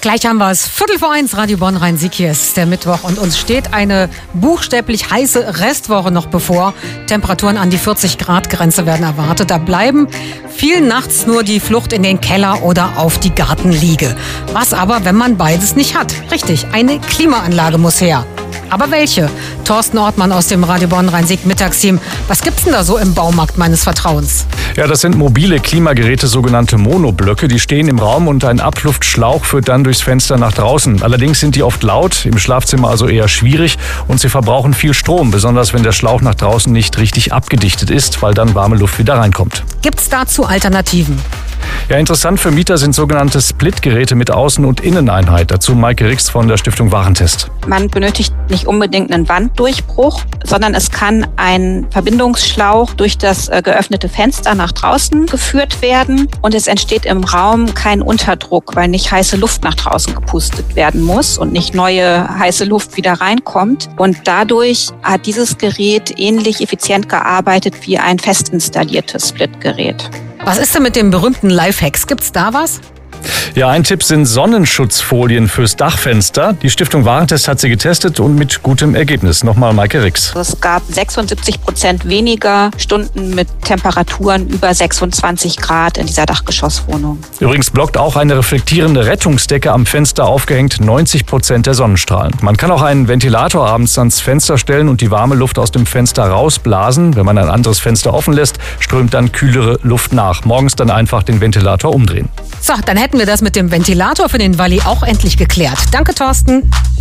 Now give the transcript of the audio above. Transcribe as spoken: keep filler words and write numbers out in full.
Gleich haben wir es. Viertel vor eins, Radio Bonn Rhein-Sieg. Hier ist der Mittwoch und uns steht eine buchstäblich heiße Restwoche noch bevor. Temperaturen an die vierzig Grad Grenze werden erwartet. Da bleiben vielen nachts nur die Flucht in den Keller oder auf die Gartenliege. Was aber, wenn man beides nicht hat? Richtig, eine Klimaanlage muss her. Aber welche? Thorsten Ortmann aus dem Radio Bonn Rhein-Sieg Mittagsteam. Was gibt's denn da so im Baumarkt meines Vertrauens? Ja, das sind mobile Klimageräte, sogenannte Monoblöcke. Die stehen im Raum und ein Abluftschlauch führt dann durchs Fenster nach draußen. Allerdings sind die oft laut, im Schlafzimmer also eher schwierig und sie verbrauchen viel Strom, besonders wenn der Schlauch nach draußen nicht richtig abgedichtet ist, weil dann warme Luft wieder reinkommt. Gibt's dazu Alternativen? Ja, interessant für Mieter sind sogenannte Split-Geräte mit Außen- und Inneneinheit. Dazu Maike Rix von der Stiftung Warentest. Man benötigt nicht unbedingt einen Wanddurchbruch, sondern es kann ein Verbindungsschlauch durch das äh, geöffnete Fenster nach draußen geführt werden und es entsteht im Raum kein Unterdruck, weil nicht heiße Luft nach draußen gepustet werden muss und nicht neue heiße Luft wieder reinkommt. Und dadurch hat dieses Gerät ähnlich effizient gearbeitet wie ein fest installiertes Split-Gerät. Was ist denn mit den berühmten Lifehacks? Gibt's da was? Ja, ein Tipp sind Sonnenschutzfolien fürs Dachfenster. Die Stiftung Warentest hat sie getestet und mit gutem Ergebnis. Nochmal Maike Rix. Es gab sechsundsiebzig Prozent weniger Stunden mit Temperaturen über sechsundzwanzig Grad in dieser Dachgeschosswohnung. Übrigens blockt auch eine reflektierende Rettungsdecke am Fenster aufgehängt neunzig Prozent der Sonnenstrahlen. Man kann auch einen Ventilator abends ans Fenster stellen und die warme Luft aus dem Fenster rausblasen. Wenn man ein anderes Fenster offen lässt, strömt dann kühlere Luft nach. Morgens dann einfach den Ventilator umdrehen. So, dann hätten wir das mit dem Ventilator für den Walli auch endlich geklärt. Danke, Thorsten.